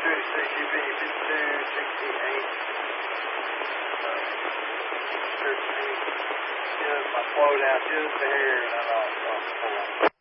36 UV 5268. 13. Just my float out just a hair and I'm off.